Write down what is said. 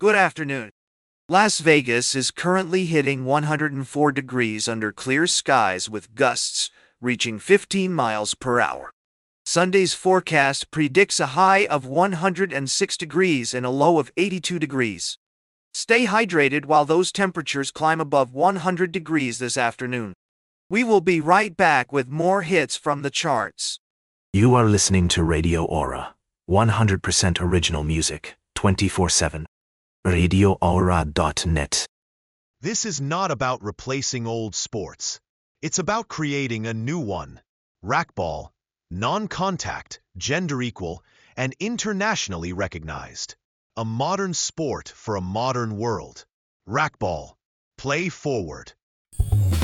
Good afternoon. Las Vegas is currently hitting 104 degrees under clear skies with gusts reaching 15 miles per hour. Sunday's forecast predicts a high of 106 degrees and a low of 82 degrees. Stay hydrated while those temperatures climb above 100 degrees this afternoon. We will be right back with more hits from the charts. You are listening to Radio Aura, 100% original music, 24/7. RadioAura.net. This is not about replacing old sports. It's about creating a new one. Racquetball, non-contact, gender-equal, and internationally recognized. A modern sport for a modern world. Racquetball. Play forward.